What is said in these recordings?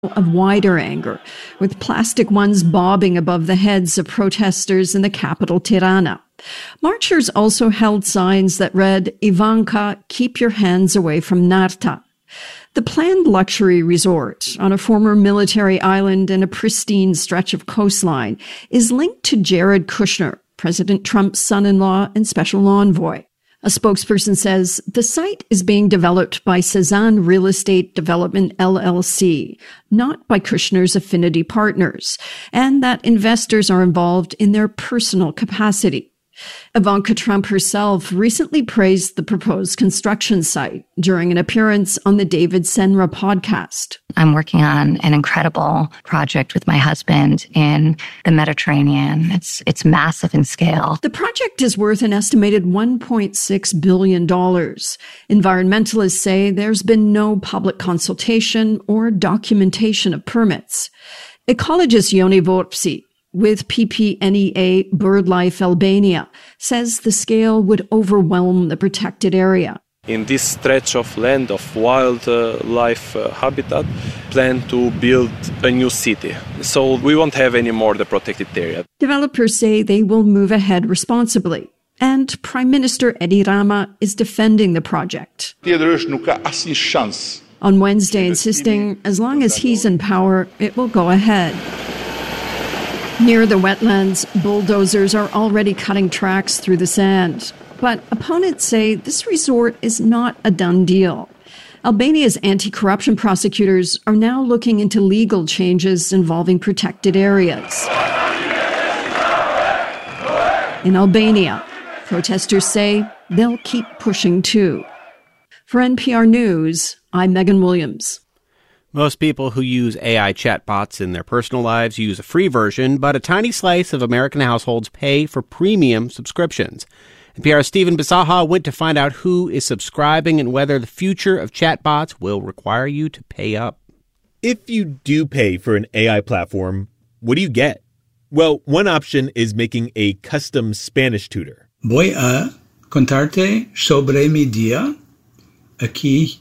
of wider anger, with plastic ones bobbing above the heads of protesters in the capital, Tirana. Marchers also held signs that read, "Ivanka, keep your hands away from Narta." The planned luxury resort on a former military island and a pristine stretch of coastline is linked to Jared Kushner, President Trump's son-in-law and special envoy. A spokesperson says the site is being developed by Cezanne Real Estate Development LLC, not by Kushner's affinity partners, and that investors are involved in their personal capacity. Ivanka Trump herself recently praised the proposed construction site during an appearance on the David Senra podcast. I'm working on an incredible project with my husband in the Mediterranean. It's massive in scale. The project is worth an estimated $1.6 billion. Environmentalists say there's been no public consultation or documentation of permits. Ecologist Yoni Vorpsi with PPNEA BirdLife Albania says the scale would overwhelm the protected area. In this stretch of land of wildlife habitat, plan to build a new city. So we won't have anymore the protected area. Developers say they will move ahead responsibly. And Prime Minister Edi Rama is defending the project. On Wednesday, insisting as long as he's in power, it will go ahead. Near the wetlands, bulldozers are already cutting tracks through the sand. But opponents say this resort is not a done deal. Albania's anti-corruption prosecutors are now looking into legal changes involving protected areas. In Albania, protesters say they'll keep pushing too. For NPR News, I'm Megan Williams. Most people who use AI chatbots in their personal lives use a free version, but a tiny slice of American households pay for premium subscriptions. NPR's Stephen Bisaha went to find out who is subscribing and whether the future of chatbots will require you to pay up. If you do pay for an AI platform, what do you get? Well, one option is making a custom Spanish tutor. Voy a contarte sobre mi día aquí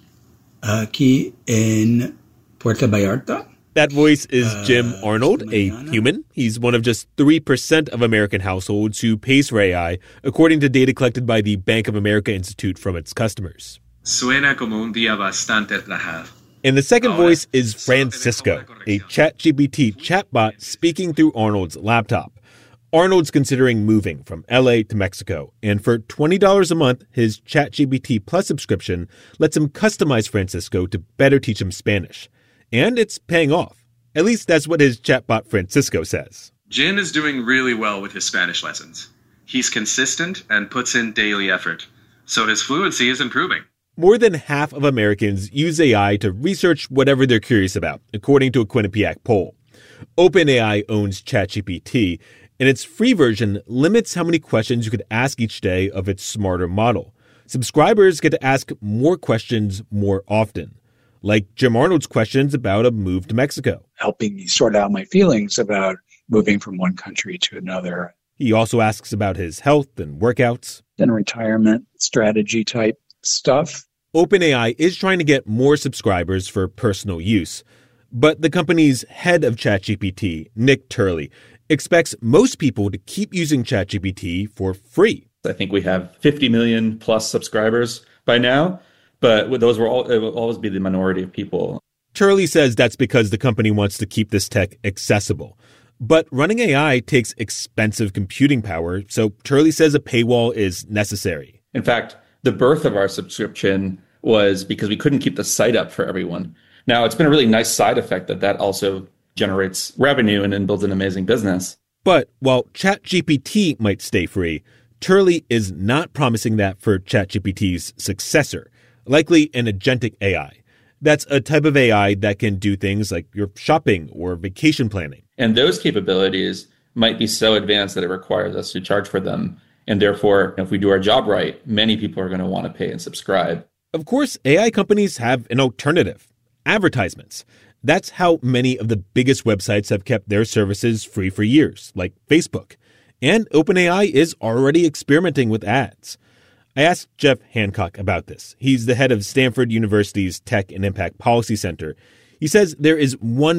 en Puerto Vallarta. That voice is Jim Arnold, a human. He's one of just 3% of American households who pays for AI, according to data collected by the Bank of America Institute from its customers. Suena como un día bastante relajado. And the second voice is Francisco, a ChatGPT chatbot speaking through Arnold's laptop. Arnold's considering moving from LA to Mexico, and for $20 a month, his ChatGPT Plus subscription lets him customize Francisco to better teach him Spanish. And it's paying off. At least that's what his chatbot Francisco says. Jin is doing really well with his Spanish lessons. He's consistent and puts in daily effort, so his fluency is improving. More than half of Americans use AI to research whatever they're curious about, according to a Quinnipiac poll. OpenAI owns ChatGPT, and its free version limits how many questions you could ask each day of its smarter model. Subscribers get to ask more questions more often, like Jim Arnold's questions about a move to Mexico. Helping me sort out my feelings about moving from one country to another. He also asks about his health and workouts. And retirement strategy type stuff. OpenAI is trying to get more subscribers for personal use. But the company's head of ChatGPT, Nick Turley, expects most people to keep using ChatGPT for free. I think we have 50 million plus subscribers by now, but those it will always be the minority of people. Turley says that's because the company wants to keep this tech accessible. But running AI takes expensive computing power, so Turley says a paywall is necessary. In fact, the birth of our subscription was because we couldn't keep the site up for everyone. Now, it's been a really nice side effect that also generates revenue and then builds an amazing business. But while ChatGPT might stay free, Turley is not promising that for ChatGPT's successor, likely an agentic AI. That's a type of AI that can do things like your shopping or vacation planning. And those capabilities might be so advanced that it requires us to charge for them. And therefore, if we do our job right, many people are going to want to pay and subscribe. Of course, AI companies have an alternative: advertisements. That's how many of the biggest websites have kept their services free for years, like Facebook. And OpenAI is already experimenting with ads. I asked Jeff Hancock about this. He's the head of Stanford University's Tech and Impact Policy Center. He says there is one